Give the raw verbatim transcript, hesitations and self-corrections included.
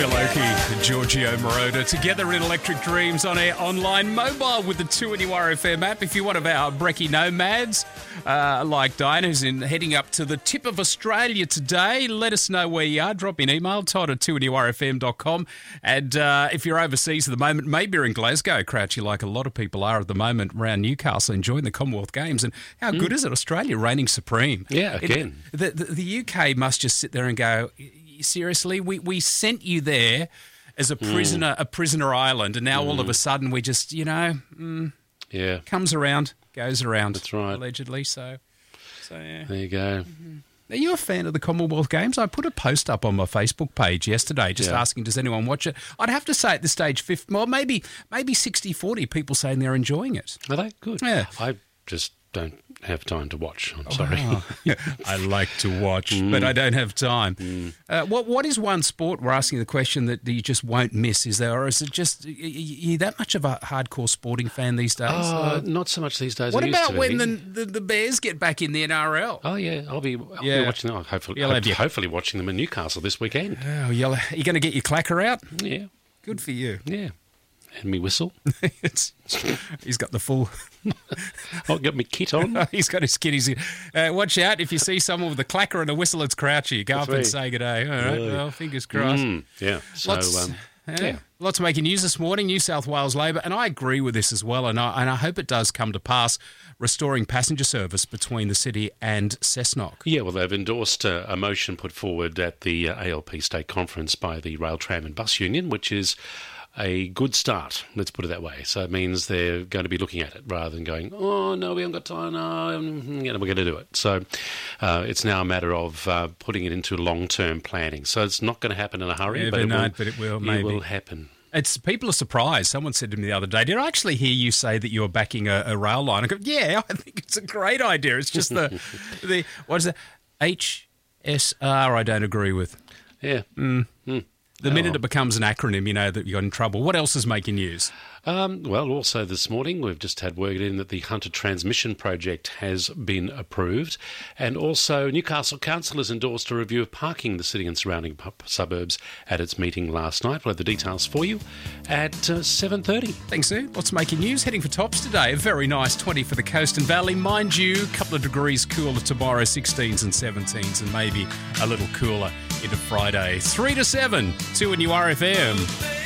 Phil Oakey, Giorgio Moroder, together in Electric Dreams on air, online, mobile with the two N U R F M app. If you're one of our brekkie nomads, uh, like Diana, who's in, heading up to the tip of Australia today, let us know where you are. Drop me an email, todd at two N U R F M dot com. And uh, if you're overseas at the moment, maybe you're in Glasgow, Crouchy, like a lot of people are at the moment around Newcastle, enjoying the Commonwealth Games. And how mm. good is it? Australia reigning supreme. Yeah, again. It, the, the, the U K must just sit there and go, seriously, we, we sent you there as a prisoner, mm. a prisoner island, and now mm. all of a sudden we just, you know, mm, yeah, comes around, goes around. That's right, allegedly. So, so yeah. There you go. Mm-hmm. Are you a fan of the Commonwealth Games? I put a post up on my Facebook page yesterday just yeah. asking, does anyone watch it? I'd have to say at this stage, fifty, well, maybe maybe sixty forty people saying they're enjoying it. Are they? Good. Yeah. I just don't have time to watch. I'm sorry. Oh, I like to watch, mm. but I don't have time. Mm. Uh, what What is one sport, we're asking the question, that you just won't miss? Is there, or is it just, are you that much of a hardcore sporting fan these days? Oh, uh, not so much these days. What I about used to when be. the, the the Bears get back in the N R L? Oh, yeah, I'll be, I'll yeah. be watching them. Hopefully, You'll hope, your... hopefully watching them in Newcastle this weekend. Oh, you're, you're going to get your clacker out? Yeah. Good for you. Yeah. And me whistle. He's got the full... I'll get my kit on. He's got his kit. He's, uh, watch out. If you see someone with a clacker and a whistle, it's Crouchy. Go That's up right. and say good day. All right. Really? Well, fingers crossed. Mm, yeah. So, lots, um, uh, yeah. Lots making news this morning. New South Wales Labor, and I agree with this as well, and I, and I hope it does come to pass, restoring passenger service between the city and Cessnock. Yeah, well, they've endorsed uh, a motion put forward at the uh, A L P State Conference by the Rail, Tram and Bus Union, which is a good start, let's put it that way. So it means they're going to be looking at it rather than going, oh, no, we haven't got time, no, you know, we're going to do it. So uh, it's now a matter of uh, putting it into long-term planning. So it's not going to happen in a hurry, but, it will, but it will, maybe. It will happen. It's people are surprised. Someone said to me the other day, did I actually hear you say that you were backing a, a rail line? I go, yeah, I think it's a great idea. It's just the, the what is it, H S R I don't agree with. Yeah. Mm. Mm. The oh. minute it becomes an acronym, you know that you're in trouble. What else is making news? Um, well, also this morning we've just had word in that the Hunter Transmission Project has been approved, and also Newcastle Council has endorsed a review of parking in the city and surrounding pu- suburbs at its meeting last night. We'll have the details for you at uh, seven thirty. Thanks, Sue. What's making news? Heading for tops today. A very nice twenty for the coast and valley. Mind you, a couple of degrees cooler tomorrow, sixteens and seventeens, and maybe a little cooler into Friday. three to seven, two N U R F M.